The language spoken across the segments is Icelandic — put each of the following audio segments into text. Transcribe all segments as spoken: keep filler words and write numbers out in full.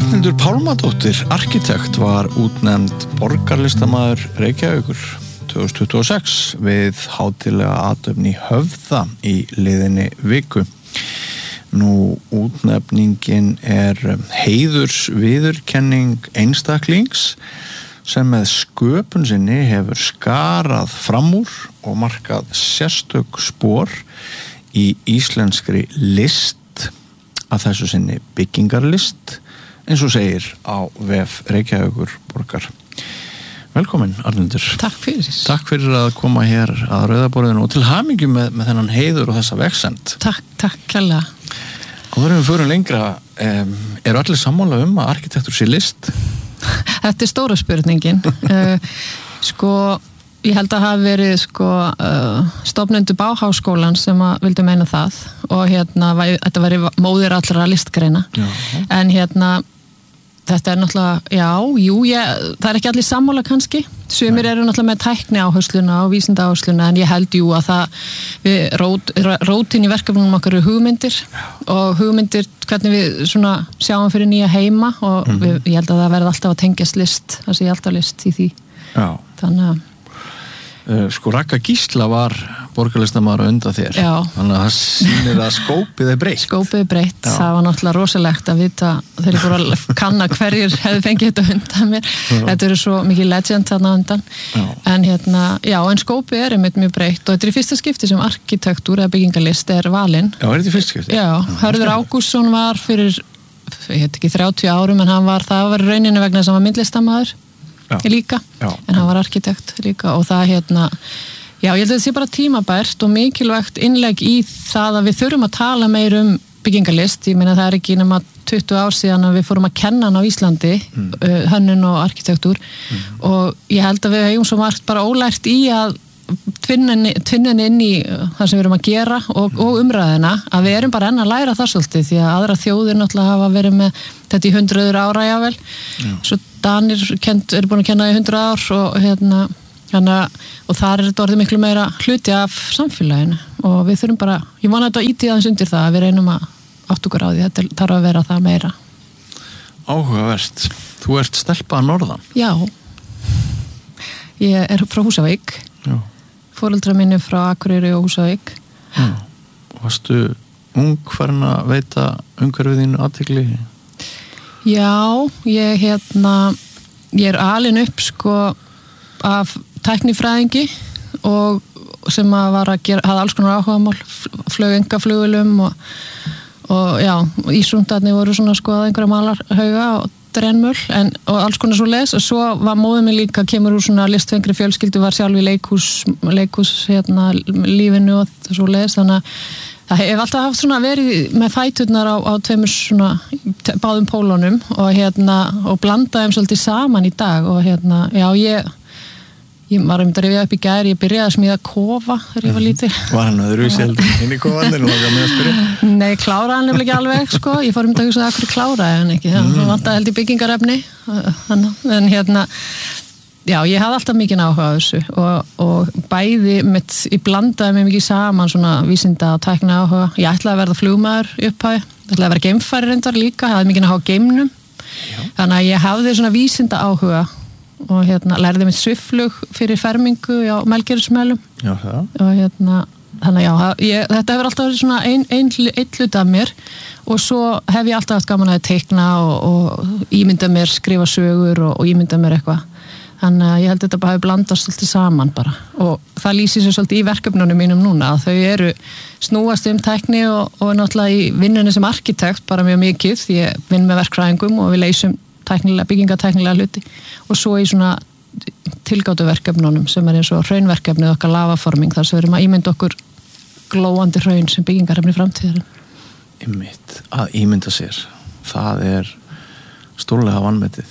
Arnhildur Pálmadóttir, arkitekt, var útnefnd borgarlistamaður Reykjavíkur tvö þúsund tuttugu og sex við hátíðlega athöfn í Höfða í liðinni viku. Nú, útnefningin er heiðursviðurkenning einstaklings sem með sköpun sinni hefur skarað fram úr og markað sérstök spor í íslenskri list, að þessu sinni byggingarlist, eins og segir á vef Reykjavíkur borgar. Velkomin, Arnhildur. Takk fyrir. Takk fyrir að koma hér að Rauðaborðinu og til hamingju með, með þennan heiður og þessa vegsemd. Takk, takk kærlega. Áður en við förum lengra, um, eru allir sammála um að arkitektur sé list? Þetta er stóra spurningin. uh, sko, ég held að hafa verið sko, uh, stofnendur Bauhausskólan sem að vildu meina það og hérna, þetta væri móðir allra listgreina. Já. En hérna, þetta er náttúrulega, já, jú, ég, það er ekki allir sammála kannski. Sumir eru náttúrulega með tækni áhersluna og vísinda áhersluna, en ég held jú að það, við, rót, rótin í verkefnum okkar eru hugmyndir og hugmyndir, hvernig við svona sjáum fyrir nýja heima og mm-hmm. við, ég held að það verði alltaf að tengjast list, það sé alltaf list í því. Já. Þannig að Uh, sko Ragga Gísla var borgarlistamaður á undan þér. Já. Þannig að það sýnir að skópið er breytt. Skópið er breytt, Já. Það var náttúrulega rosalegt að vita þegar ég fór að kanna hverjir hefði fengið þetta undan mér. Já. Þetta eru svo mikið legend þarna undan. Já. En hérna, já, en skópið er einmitt mjög breytt og þetta er í fyrsta skipti sem arkitektúr eða byggingarlist er valinn. Já, er þetta í fyrsta skipti? Já, Já Hörður Ágústsson var fyrir, ég heit ekki þrjátíu árum, en hann var, það var rauninu vegna sem var myndlistamaður. Já. Líka, já. En hann var arkitekt líka og það hérna, já ég held að þetta sé bara tímabært og mikilvægt innlegg í það að við þurfum að tala meir um byggingarlist, ég meina það er ekki nema tuttugu ár síðan að við fórum að kenna hann á Íslandi, mm. uh, hönnun og arkitektúr mm. og ég held að við hefum svo margt bara ólært í að tvinnin inn í það sem við erum að gera og, og umræðina að við erum bara enn að læra það svolítið því að aðra þjóðir náttúrulega hafa verið með þetta í hundruður ára jável Já. Svo Danir kent, er búin að kenna í hundrað ár og hérna hana, og þar er þetta orðið miklu meira hluti af samfélaginu og við þurfum bara, ég vona þetta ítið aðeins undir það að við reynum að átt okkur á því, þetta þarf að vera það meira. Áhugavert. Þú ert stelpa að norðan? Já. Ég er frá Húsavík. Já. Foreldrar minni frá Akureyri og Húsavík. Já. Varstu ung farin að veita umhverfið þínu athygli? Já, ég hérna ég er alin upp sko af tæknifræðingi og sem að var að gera, hafði alls konar áhugamál, flög engaflugulum og, og já, ísundarnir voru svona sko að einhverja malarhauga og drennmöl en, og alls konar svo les og svo var móðið mér líka, kemur úr svona listfengri fjölskyldu, var sjálf í leikhús, leikhús hérna, lífinu og svo les, þannig að það hef alltaf haft svona verið með fæturnar á, á tveimur svona báðum pólunum og hérna og blandaðum svolítið saman í dag og hérna, já ég ég var um þetta rifjað upp í gær, ég byrjaði að smíða kofa þegar ég var lítil. Var hann öðruvísi heldur inn í kofanir og langaði með að spyrja? Nei, kláraði hann nefnilega ekki alveg, sko. Ég fór um þetta að hugsa að hverju kláraði hann ekki. Það mm. vantaði held í byggingarefni. En hérna, já, ég hafði alltaf mikið áhuga á þessu og, og bæði mitt, ég blandaði mig mikið saman svona vísinda og tækna áhuga. Ég ætlaði að verða flugmaður upphæði, ætlaði að vera geimfæri reyndar líka, hafði mikið áhuga á geimnum. Þannig að ég hafði svona vísinda áhuga og hérna lærði mitt sviflug fyrir fermingu á Melgerðismelum og hérna þannig já, ég, þetta hefur alltaf verið svona ein, ein, ein hluti af mér og svo hef ég alltaf haft gaman að teikna og, og ímynda mér, skrifa sögur og, og ímynda mér eitthvað þannig að ég held að þetta bara hefur blandast svolítið saman bara og það lýsir sér svolítið í verkefnunum mínum núna að þau eru snúast um tækni og, og náttúrulega í vinnunni sem arkitekt bara mjög mikið, ég vinn með verkfræðingum og við leysum tæknilega, byggingatæknilega hluti og svo í svona tilgátuverkefnunum sem er eins og hraunverkefnið okkar lavaforming þar sem við erum að ímynda okkur glóandi hraun sem byggingarefni framtíðar. Einmitt, að ímynda sér það er stórlega vanmetið.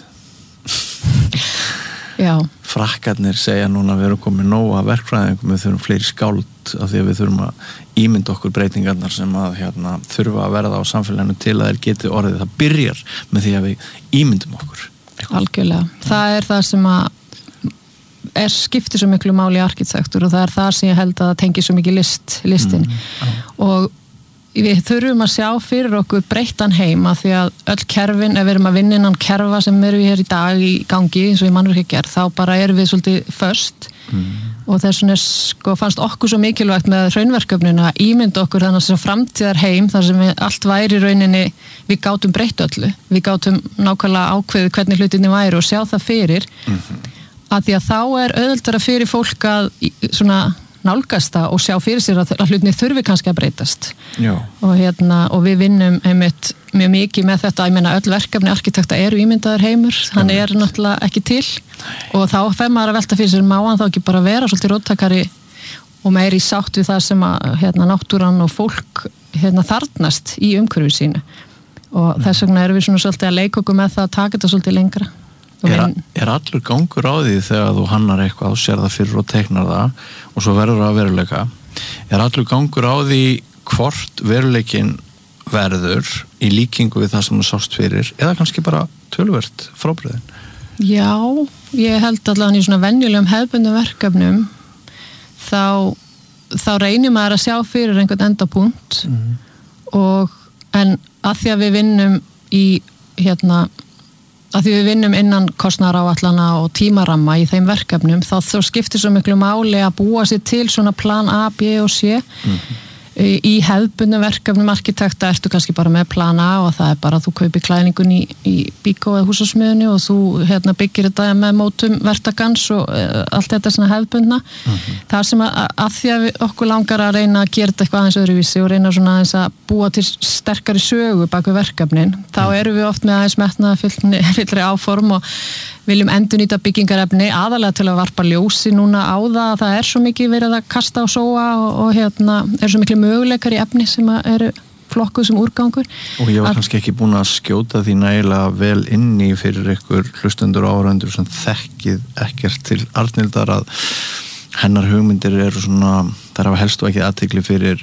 Já. Frakkarnir segja núna að við erum komið nóga verkfræðingum, við þurfum fleiri skáld af því að við þurfum að ímynda okkur breytingarnar sem að hérna, þurfa að verða á samfélaginu til að þeir geti orðið. Það byrjar með því að við ímyndum okkur. Eitthvað. Algjörlega. Það er það sem að er skiptir svo miklu máli í arkitektur og það er það sem ég held að það tengi svo mikið list, listin. Mm, og við þurfum að sjá fyrir okkur breyttan heim að því að öll kerfin, ef við erum að vinna innan kerfa sem eru við hér í dag í gangi eins og í mannvirkjagerð, þá bara erum við svolítið föst mm. og þess vegna sko, fannst okkur svo mikilvægt með hraunverkefninu að ímynda okkur þannig að sem framtíðar heim þar sem við, allt væri í rauninni, við gátum breytt öllu, við gátum nákvæmlega ákveðið hvernig hlutinni væri og sjá það fyrir mm-hmm. að því að þá er auðveldara fyrir fólk að svona nálgast það og sjá fyrir sér að, að hlutinni þurfi kannski að breytast og, hérna, og við vinnum einmitt mjög mikið með þetta, ég meina öll verkefni arkitekta eru ímyndaður heimur, hann er náttúrulega ekki til og þá fer maður að velta fyrir sér má hann þá ekki bara vera svolítið róttakari og meiri sátt við það sem að hérna, náttúran og fólk hérna, þarnast í umhverfi sínu og þess vegna erum við svona svolítið að leika okkur með það að taka þetta svolítið lengra. Er, er allur gangur á því þegar þú hannar eitthvað og sér það fyrir og teiknar það og svo verður það að veruleika er allur gangur á því hvort veruleikin verður í líkingu við það sem þú sást fyrir eða kannski bara töluvert frábrigðin? Já, ég held allavega í svona venjulegum hefðbundum verkefnum þá, þá reynir maður að sjá fyrir einhvern endapunkt mm. og en að því að við vinnum í hérna að því við vinnum innan kostnaðaráætlana og tímaramma í þeim verkefnum þá, þá skiptir svo miklu máli að búa sér til svona plan A, B og C mm-hmm. í hefðbundum verkefnum arkitekta ertu kannski bara með plan A og það er bara að þú kaupir klæðningun í, í bíkó eða húsasmiðunni og þú hérna, byggir þetta með mótum verktakans og uh, allt þetta svona hefðbundna mm-hmm. það sem að, að því að við, okkur langar að reyna að gera þetta eitthvað aðeins öðruvísi og reyna svona aðeins að búa til sterkari sögu bak við verkefnin þá mm. erum við oft með aðeins metnaði fyllri áform og viljum endurnýta byggingarefni aðalega til að varpa ljósi núna á það að það er svo mikið verið að kasta og sóa og, og hérna er svo miklu möguleikar í efni sem eru flokkuð sem úrgangur. Og ég var Ar- kannski ekki búin að skjóta því nægilega vel inni fyrir ykkur hlustendur og áhorfendur sem þekkið ekkert til Arnhildar að hennar hugmyndir eru svona, þær hafa helst og ekki athygli fyrir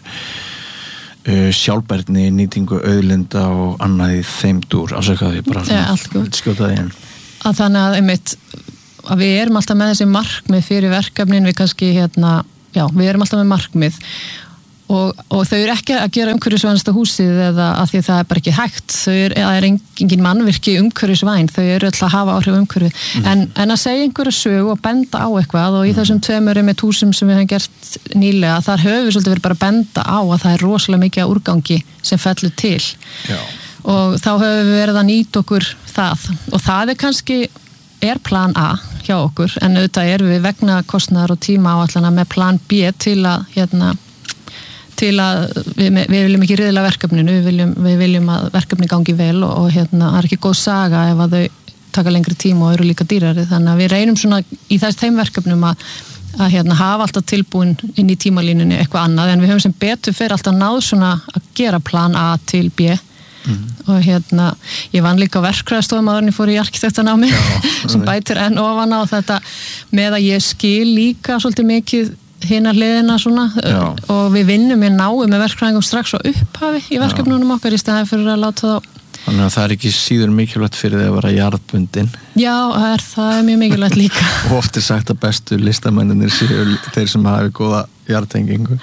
uh, sjálfbærni, nýtingu auðlinda og annað í þeim dúr. Afsakaði ég bara svona, skjóta því henn. Að þannig að einmitt að við erum alltaf með þessi markmið fyrir verkefnin við kannski hérna, já, við erum alltaf með markmið og, og þau eru ekki að gera umhverfisvænasta húsið eða að því að það er bara ekki hægt þau eru, það er engin mannvirki umhverfisvæn þau eru alltaf að hafa áhrif umhverfið mm. en, en að segja einhverju sögu og benda á eitthvað og í þessum tveimur með húsum sem við hefum gert nýlega þar höfum við svolítið verið bara að benda á að það er rosalega mikið af úrgangi sem fellur til já. Og þá höfum við verið að nýta okkur það og það er kannski er plan A hjá okkur en auðvitað erum við vegna kostnaðar og tíma áætlana með plan B til að hérna, til að við, við viljum ekki riðla verkefninu við viljum, við viljum að verkefni gangi vel og, og hérna, það er ekki góð saga ef að þau taka lengri tíma og eru líka dýrari þannig að við reynum svona í þess þeim verkefnum að, að hérna, hafa alltaf tilbúin inn í tímalínunni eitthvað annað en við höfum sem betur fyrir alltaf náð svona að gera plan A til B Mm. og hérna, ég vann líka á verkfræðistofum áður en ég fór í arkitektanámi sem bætir enn ofan á þetta með að ég skil líka svolítið mikið hina hliðina svona já. Og við vinnum við náum með verkfræðingum strax á upphafi í verkefnunum okkar í staðin fyrir að láta þá Þannig að það er ekki síður mikilvægt fyrir þig að vera jarðbundin Já, það er, það er mjög mikilvægt líka og oft er sagt að bestu listamennir séu þeir sem hafi góða jarðtengingu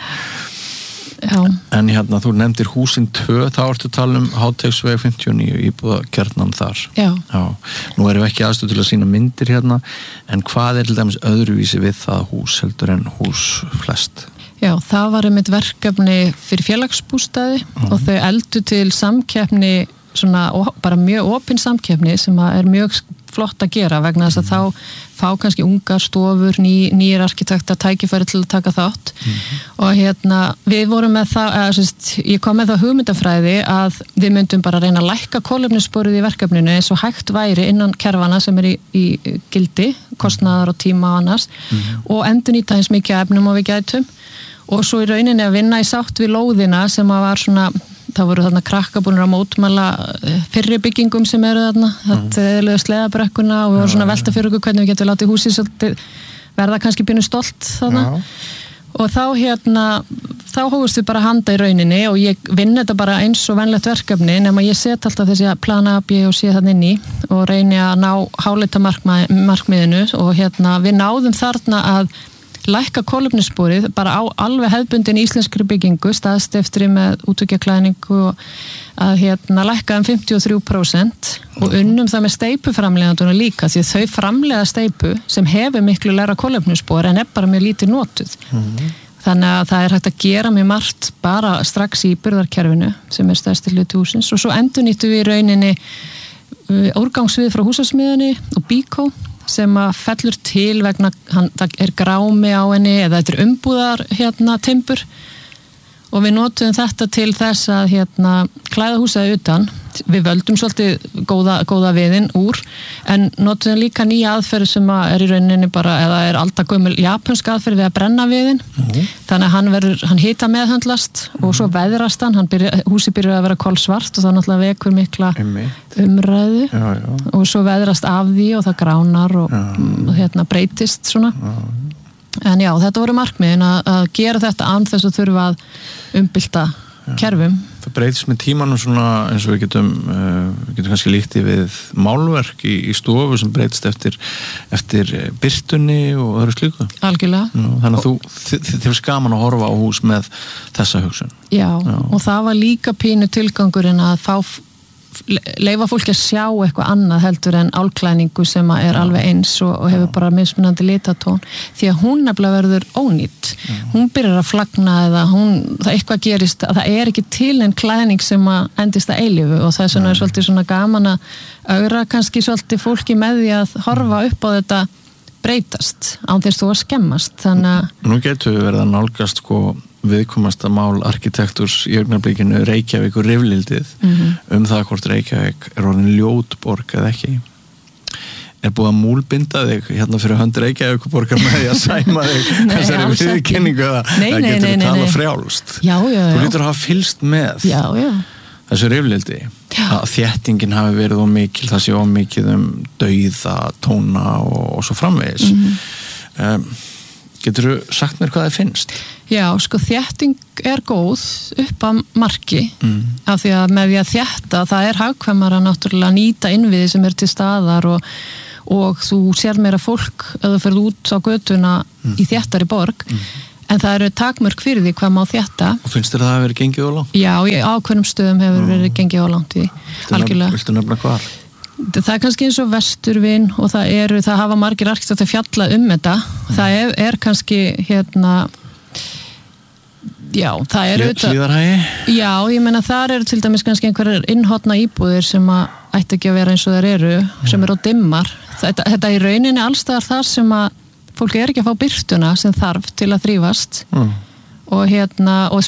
Já. En hérna, þú nefndir húsin tvö, þá ertu að tala um Háteigsveg fimmtíu og níu íbúða kjarnan þar. Já. Já. Nú erum við ekki aðstöð til að sýna myndir hérna, en hvað er til dæmis öðruvísi við það hús heldur en hús flest? Já, það var einmitt verkefni fyrir félagsbústaði uh-huh. og þau eldu til samkeppni, svona bara mjög opin samkeppni sem er mjög flott að gera vegna þess að mm-hmm. þá fá kannski ungar stofur, ný, nýjir arkitekta tækifæri til að taka þátt mm-hmm. og hérna við vorum með það, eða sérst, ég kom með það hugmyndafræði að við myndum bara reyna að lækka kolefnissporið í verkefninu eins og hægt væri innan kerfana sem er í, í gildi, kostnaðar og tíma og annars mm-hmm. og endurnýta eins mikið efnum og við gætum og svo í rauninni að vinna í sátt við lóðina sem að var svona það voru þarna krakkabúnir að mótmæla fyrri byggingum sem eru þarna þetta eðluðu sleðabrekkuna og við vorum svona að velta fyrir okkur hvernig við getum látið húsið svolítið verða kannski pínu stolt þarna Já. Og þá hérna þá hófust við bara handa í rauninni og ég vinn þetta bara eins og venlegt verkefni nema ég set alltaf þessi að plana A, B og C þarna inn í og reyni að ná háleita markmiðinu og hérna við náðum þarna að lækka kolefnissporið bara á alveg hefðbundin íslenskri byggingu, staðstiftri með útveggjaklæðningu og að hérna lækka um fimmtíu og þrjú prósent og unnum það með steipuframleiðanduna líka því þau framleiða steipu sem hefur miklu lægra kolefnisspor en er bara mjög lítið notuð. Mm-hmm. Þannig að það er hægt að gera mjög margt bara strax í burðarkerfinu sem er stærsti hluti húsins og svo endurnýttum við í rauninni úrgangsvið frá húsasmiðunni og Bíkó sem að fellur til vegna, hann, það er grámi á henni eða þetta er umbúðar hérna timbur og við notum þetta til þess að hérna klæða húsið utan, við völdum svolítið góða, góða viðinn úr en notum líka nýja aðferð sem að er í rauninni bara, eða er aldagömmul japansk aðferð við að brenna viðinn mm-hmm. þannig að hann verður, hann hita meðhöndlast mm-hmm. og svo veðrast hann, hann byrja, húsið byrjar að vera kolsvart og það náttúrulega vekur mikla umræðu já, já. Og svo veðrast af því og það gránar og, og hérna breytist svona já. En já, þetta voru markmiðin að, að gera þetta án þess að þurfa að umbylta kerfum. Það breytist með tímanum svona eins og við getum, uh, við getum kannski líkti við málverk í, í stofu sem breytist eftir, eftir birtunni og öðru slíku. Algjörlega. Nú, þannig að þú, þið, þið er skaman að horfa á hús með þessa hugsun. Já, Já. Og það var líka pínu tilgangurinn að fá leyfa fólki að sjá eitthvað annað heldur en álklæningu sem er Já. Alveg eins og, og hefur bara mismunandi litatón því að hún nefnilega verður ónýtt Já. Hún byrjar að flagna eða hún, það eitthvað gerist að það er ekki til en klæðning sem að endist að eilífu og það er svona, er svolítið svona gaman að augra kannski svolítið fólki með því að horfa upp á þetta breytast án þess þú að skemmast þannig að nú getur við verið að nálgast sko viðkomasta mál arkitekturs í augnablikinu Reykjavík og riflildið mm-hmm. um það hvort Reykjavík er orðin ljótborg eða ekki er búið að múlbinda þig hérna fyrir hönd Reykjavíkurborgar með því að sæma þig þessari viðurkenningu eða það getur við tala frjálst já, já, já. Þú lítur að hafa fylgst með já, já. Þessu riflildi að þéttingin hafi verið of mikil það sé of mikið um dauða tóna og, og svo framvegis mm-hmm. um, Getur þú sagt mér hvað það finnst? Já, sko þétting er góð upp að marki mm. af því að með því að þétta það er hagkvæmara náttúrulega að nýta innviði sem er til staðar og, og þú sér meira fólk að þú ferð út á götuna mm. í þéttari borg mm. en það eru takmörk fyrir því hvað má þétta. Og finnst þér það að vera gengið á langt? Já, í ákveðnum stöðum hefur mm. verið gengið á langt í algjörlega. Viltu nefna hvar? Það er kannski eins og Vesturvin og það eru, það hafa margir arkitektar fjalla um þetta. Mm. Það er, er kannski hérna já, það er auðvitað Hlíðarhagi? Já, ég meina þar eru til dæmis kannski einhverjar innhotna íbúðir sem að ætti ekki að vera eins og þær eru, mm. sem eru á dimmar. Þetta, þetta í rauninni allstaðar þar sem að fólk er ekki að fá birtuna sem þarf til að þrífast. Mm. Og hérna, og